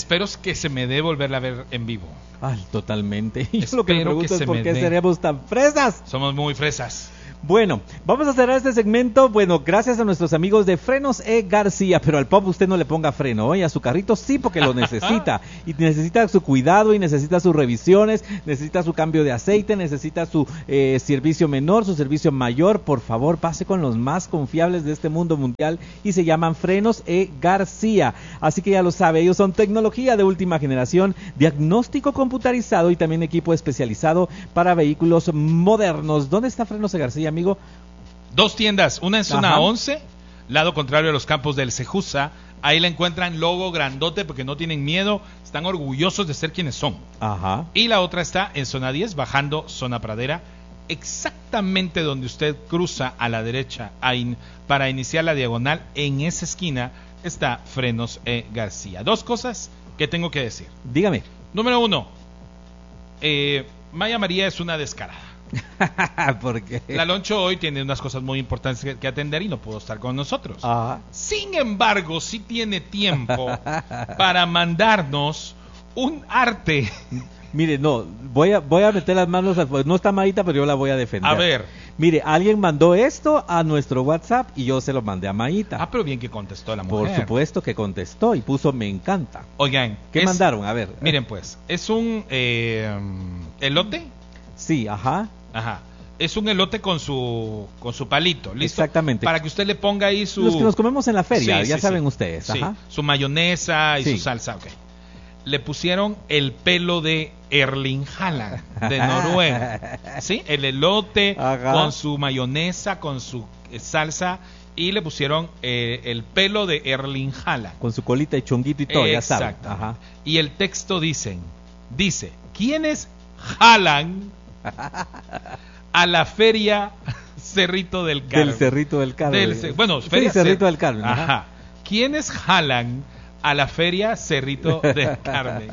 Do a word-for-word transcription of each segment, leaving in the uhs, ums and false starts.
espero que se me dé volverla a ver en vivo. Ay, totalmente. Yo Espero lo que me pregunto que es se por me qué dé. seremos tan fresas. Somos muy fresas. Bueno, vamos a cerrar este segmento, bueno, gracias a nuestros amigos de Frenos E. García, pero al pop usted no le ponga freno, ¿eh? A su carrito sí, porque lo necesita, y necesita su cuidado, y necesita sus revisiones, necesita su cambio de aceite, necesita su eh, servicio menor, su servicio mayor. Por favor, pase con los más confiables de este mundo mundial, y se llaman Frenos E. García, así que ya lo sabe, ellos son tecnología de última generación, diagnóstico computarizado y también equipo especializado para vehículos modernos. ¿Dónde está Frenos E. García, amigo? Dos tiendas, una en zona Ajá. once, lado contrario a los campos del Cejusa. Ahí la encuentran, logo grandote, porque no tienen miedo, están orgullosos de ser quienes son. Ajá. Y la otra está en zona diez, bajando zona Pradera, exactamente donde usted cruza a la derecha a in, para iniciar la diagonal. En esa esquina está Frenos E. García. Dos cosas que tengo que decir. Dígame. Número uno, eh, Maya María es una descarada. Porque La Loncho hoy tiene unas cosas muy importantes que, que atender y no pudo estar con nosotros. Ajá. Sin embargo, sí tiene tiempo para mandarnos un arte. Mire, no, voy a voy a meter las manos, al, no está Maíta, pero yo la voy a defender. A ver. Mire, alguien mandó esto a nuestro WhatsApp y yo se lo mandé a Maíta. Ah, pero bien que contestó la Por mujer. supuesto que contestó y puso me encanta. Oigan, ¿Qué es- mandaron? A ver. Miren pues, es un eh, elote. Sí, ajá. Ajá. Es un elote con su con su palito, ¿listo? Exactamente. Para que usted le ponga ahí su... Los que nos comemos en la feria, Sí, ya sí, saben sí. ustedes. Sí, Ajá. su mayonesa y Sí. su salsa, ok. Le pusieron el pelo de Erling Haaland, de Noruega. ¿Sí? El elote Ajá. con su mayonesa, con su eh, salsa, y le pusieron eh, el pelo de Erling Haaland. Con su colita y chonguito y todo, ya saben. Exacto. Ajá. Y el texto dicen, dice, ¿quién es Haaland a la feria Cerrito del Carmen? Del Cerrito del Carmen. Del ce- bueno, Sí, feria Cerrito Cer- del Carmen. Ajá. Ajá. ¿Quién es Haaland a la feria Cerrito del Carmen?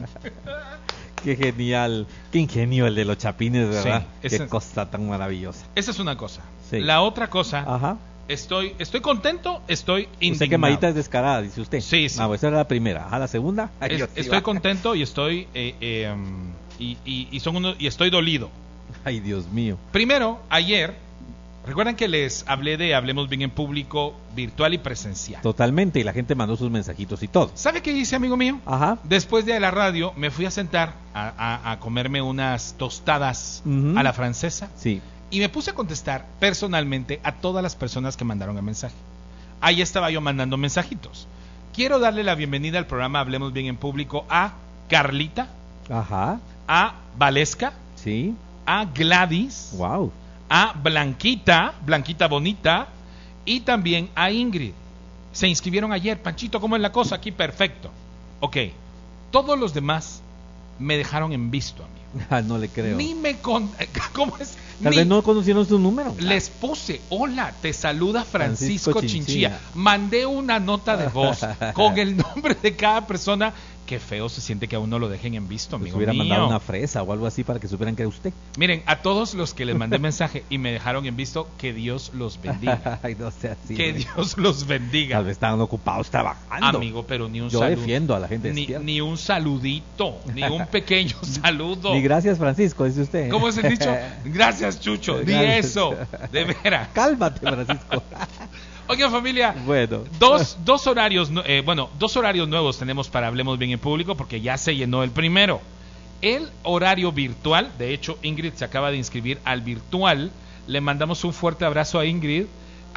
Qué genial. Qué ingenio el de los chapines, ¿verdad? Sí, Qué ese- cosa tan maravillosa. Esa es una cosa. Sí. La otra cosa, Ajá. estoy estoy contento, estoy Usted que indignado. Maíta es descarada, dice usted. Sí, sí. Ah, pues esa era la primera. Ajá, la segunda. Ay, Es- Dios, sí, estoy va. contento y estoy eh, eh, um, y, y- y son uno, y estoy dolido. Ay, Dios mío. Primero, ayer, recuerdan que les hablé de Hablemos Bien en Público, virtual y presencial. Totalmente. Y la gente mandó sus mensajitos y todo. ¿Sabe qué hice, amigo mío? Ajá. Después de la radio, me fui a sentar a, a- a comerme unas tostadas Ujú. a la francesa Sí. y me puse a contestar personalmente a todas las personas que mandaron el mensaje. Ahí estaba yo mandando mensajitos. Quiero darle la bienvenida al programa Hablemos Bien en Público a Carlita, Ajá. a Valesca, Sí. a Gladys, Wow. a Blanquita, Blanquita Bonita, y también a Ingrid. Se inscribieron ayer. Panchito, ¿cómo es la cosa? Aquí, perfecto. Ok. Todos los demás me dejaron en visto, amigo. Ah, no le creo. Ni me con... ¿Cómo es? Tal Ni- vez no conocieron su número. Les puse, hola, te saluda Francisco, Francisco Chinchilla. Chinchilla. Mandé una nota de voz con el nombre de cada persona. Qué feo se siente que a uno lo dejen en visto, Pues amigo hubiera mío. mandado una fresa o algo así para que supieran que era usted. Miren, a todos los que les mandé mensaje y me dejaron en visto, que Dios los bendiga. Ay, no sea así. Que hombre. Dios los bendiga. Tal vez estaban ocupados trabajando. Amigo, pero ni un Yo saludo. defiendo a la gente Ni, despierta. ni un saludito, ni un pequeño saludo. Ni gracias, Francisco, dice usted. ¿Cómo es el dicho? Gracias, Chucho. Ni Gracias. eso. De veras. Cálmate, Francisco. Oigan, familia. Bueno. Dos, dos horarios, nu- eh, bueno, dos horarios nuevos tenemos para Hablemos Bien en Público porque ya se llenó el primero. El horario virtual, de hecho Ingrid se acaba de inscribir al virtual. Le mandamos un fuerte abrazo a Ingrid.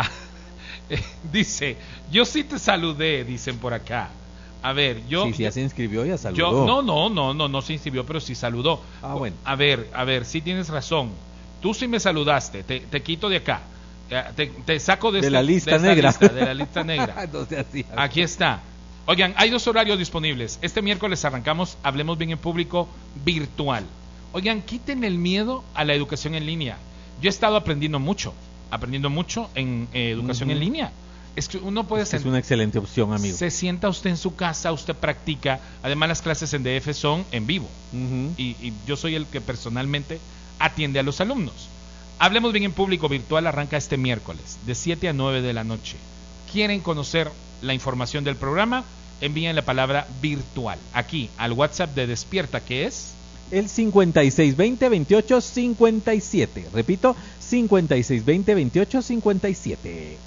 Eh, dice, yo sí te saludé, dicen por acá. A ver, yo... Sí, sí, ya yo- se inscribió, ya saludó. yo, no, no, no, no, no se inscribió, pero sí saludó. Ah, bueno. A ver, a ver, sí tienes razón. Tú sí me saludaste, te, te quito de acá. Eh, Te, te saco de, De este- la lista esta negra. lista, de la lista negra. No sea así. Aquí está. Oigan, hay dos horarios disponibles. Este miércoles arrancamos Hablemos Bien en Público virtual. Oigan, quiten el miedo a la educación en línea. Yo he estado aprendiendo mucho, aprendiendo mucho en eh, educación Ujú. en línea. Es que uno puede Es, que es sen- una excelente opción, amigo. se sienta usted en su casa, usted practica. Además, las clases en D F son en vivo. Ujú. Y, y yo soy el que personalmente atiende a los alumnos. Hablemos Bien en Público virtual arranca este miércoles de siete a nueve de la noche. ¿Quieren conocer la información del programa? envíen la palabra virtual aquí al WhatsApp de Despierta, que es el cincuenta y seis veinte veintiocho cincuenta y siete. Repito, cincuenta y seis veinte veintiocho cincuenta y siete.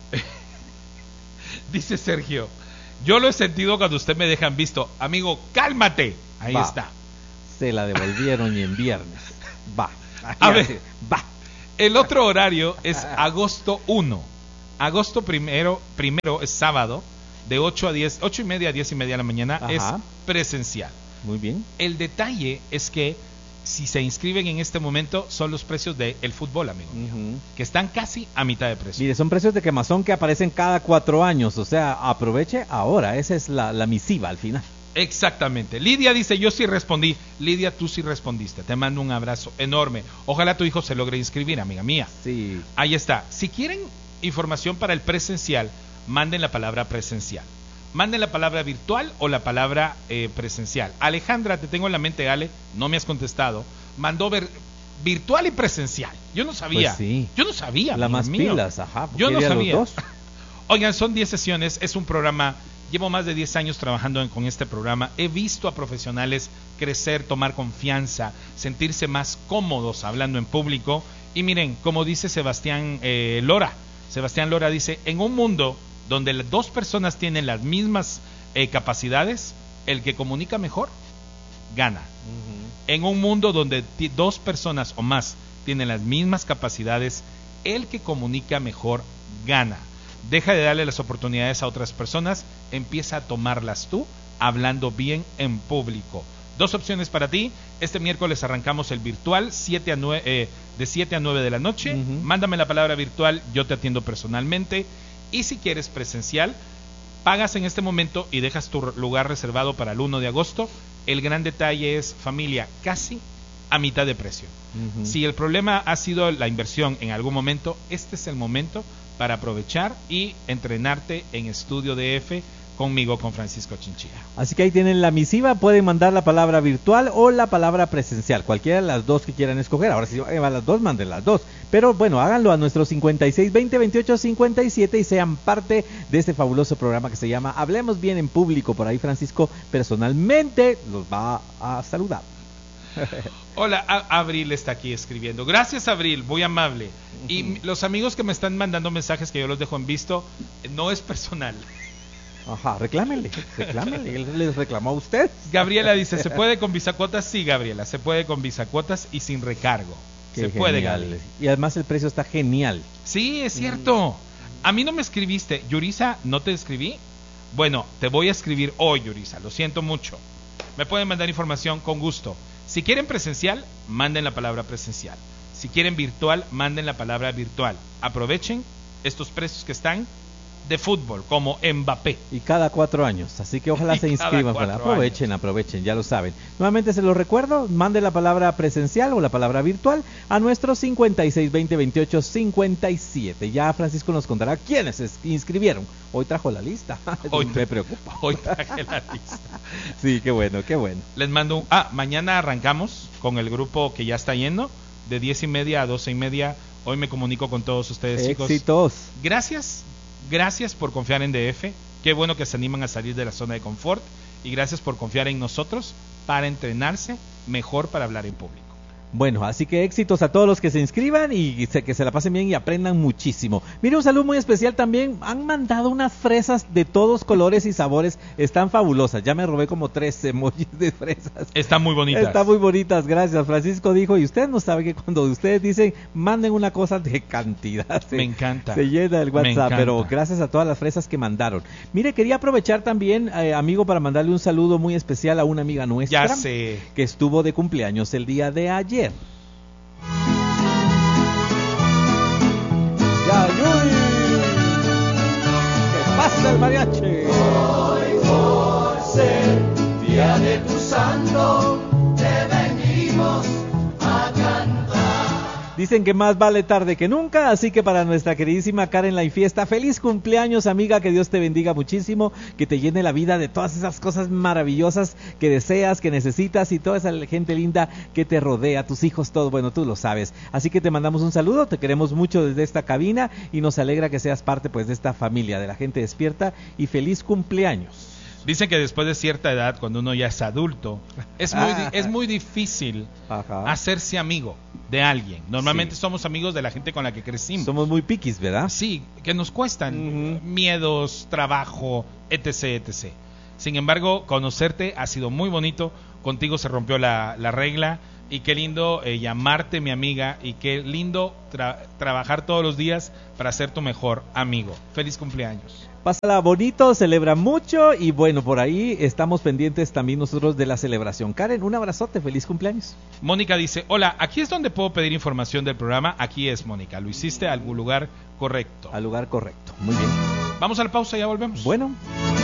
Dice Sergio, yo lo he sentido cuando usted me dejan visto. Amigo, cálmate. Ahí Va. está. Se la devolvieron y en viernes. Va. A ver, va. El otro horario es agosto primero. Agosto primero, primero es sábado, de ocho a diez, ocho y media a diez y media de la mañana. Ajá. Es presencial. Muy bien. El detalle es que si se inscriben en este momento son los precios del fútbol, amigo mío, uh-huh. que están casi a mitad de precio. Mire, son precios de quemazón que aparecen cada cuatro años, o sea, aproveche ahora, esa es la, la misiva al final. Exactamente. Lidia dice, yo sí respondí. Lidia, tú sí respondiste. Te mando un abrazo enorme. Ojalá tu hijo se logre inscribir, amiga mía. Sí. Ahí está. Si quieren información para el presencial, manden la palabra presencial. Manden la palabra virtual o la palabra eh, presencial. Alejandra, te tengo en la mente, Ale, no me has contestado. Mandó ver, virtual y presencial. Yo no sabía. Pues sí. Yo no sabía. La más mío. pilas, ajá. Yo no sabía. Los dos? Oigan, son diez sesiones, es un programa, llevo más de diez años trabajando en, con este programa. He visto a profesionales crecer, tomar confianza, sentirse más cómodos hablando en público. Y miren, como dice Sebastián eh, Lora, Sebastián Lora dice, en un mundo donde las dos personas tienen las mismas eh, capacidades, el que comunica mejor gana. Uh-huh. En un mundo donde t- dos personas o más tienen las mismas capacidades, el que comunica mejor gana. Deja de darle las oportunidades a otras personas, empieza a tomarlas tú, hablando bien en público. Dos opciones para ti. Este miércoles arrancamos el virtual siete a nueve, eh, de siete a nueve de la noche. Uh-huh. Mándame la palabra virtual, yo te atiendo personalmente. Y si quieres presencial, pagas en este momento y dejas tu lugar reservado para el primero de agosto. El gran detalle es, familia, casi a mitad de precio. Uh-huh. Si el problema ha sido la inversión en algún momento, este es el momento para aprovechar y entrenarte en Estudio D F conmigo, con Francisco Chinchilla. Así que ahí tienen la misiva, pueden mandar la palabra virtual o la palabra presencial, cualquiera de las dos que quieran escoger. Ahora si van las dos, manden las dos, pero bueno, háganlo a nuestro cincuenta y seis veinte veintiocho cincuenta y siete y sean parte de este fabuloso programa que se llama Hablemos Bien en Público. Por ahí Francisco personalmente los va a saludar. Hola, a- Abril está aquí escribiendo. Gracias, Abril, muy amable. Y los amigos que me están mandando mensajes que yo los dejo en visto, no es personal. Ajá, reclámenle, reclámenle, él les reclamó a usted. Gabriela dice, ¿se puede con bisacuotas? Sí, Gabriela, se puede con bisacuotas y sin recargo. Qué se puede, genial. Gabriela. Y además el precio está genial. Sí, es cierto. A mí no me escribiste. Yurisa, ¿no te escribí? Bueno, te voy a escribir hoy, Yurisa, lo siento mucho. Me pueden mandar información con gusto. Si quieren presencial, manden la palabra presencial. Si quieren virtual, manden la palabra virtual. Aprovechen estos precios que están de fútbol, como Mbappé. Y cada cuatro años, así que ojalá Y se inscriban. Bueno, aprovechen, años. aprovechen, ya lo saben. Nuevamente se los recuerdo, mande la palabra presencial o la palabra virtual a nuestro cincuenta y seis veinte veintiocho cincuenta y siete. Ya Francisco nos contará quiénes se inscribieron. Hoy trajo la lista. Hoy me preocupa. Hoy traje la lista. Sí, qué bueno, qué bueno. Les mando un... Ah, mañana arrancamos con el grupo que ya está yendo, de diez y media a doce y media. Hoy me comunico con todos ustedes, chicos. Éxitos. Gracias. Gracias por confiar en D F, qué bueno que se animan a salir de la zona de confort y gracias por confiar en nosotros para entrenarse mejor para hablar en público. Bueno, así que éxitos a todos los que se inscriban y se, que se la pasen bien y aprendan muchísimo. Mire, un saludo muy especial también. Han mandado unas fresas de todos colores y sabores. Están fabulosas. Ya me robé como tres emojis de fresas. Están muy bonitas. Están muy bonitas, gracias. Francisco dijo, y usted no sabe que cuando ustedes dicen, manden una cosa de cantidad. Se, me encanta. Se llena el WhatsApp, pero gracias a todas las fresas que mandaron. Mire, quería aprovechar también, eh, amigo, para mandarle un saludo muy especial a una amiga nuestra. Ya sé. Que estuvo de cumpleaños el día de ayer. ¡Yayuy! ¡Que pasa el mariachi! Hoy por ser día de tu santo, te venimos a cantar. Dicen que más vale tarde que nunca, así que para nuestra queridísima Karen La Infiesta, feliz cumpleaños, amiga, que Dios te bendiga muchísimo, que te llene la vida de todas esas cosas maravillosas que deseas, que necesitas y toda esa gente linda que te rodea, tus hijos, todo, bueno, tú lo sabes. Así que te mandamos un saludo, te queremos mucho desde esta cabina y nos alegra que seas parte pues de esta familia, de la gente despierta y feliz cumpleaños. Dicen que después de cierta edad, cuando uno ya es adulto, es muy, di- es muy difícil Ajá. hacerse amigo de alguien. Normalmente Sí. somos amigos de la gente con la que crecimos. Somos muy piquis, ¿verdad? Sí, que nos cuestan Ujú. miedos, trabajo, etc, etc. Sin embargo, conocerte ha sido muy bonito. Contigo se rompió la, la regla. Y qué lindo eh, llamarte mi amiga. Y qué lindo tra- trabajar todos los días para ser tu mejor amigo. Feliz cumpleaños. Pásala bonito, celebra mucho y bueno, por ahí estamos pendientes también nosotros de la celebración. Karen, un abrazote, feliz cumpleaños. Mónica dice, hola, aquí es donde puedo pedir información del programa. Aquí es, Mónica, lo hiciste al lugar correcto. Al lugar correcto. Muy bien. Vamos a la pausa y ya volvemos. Bueno.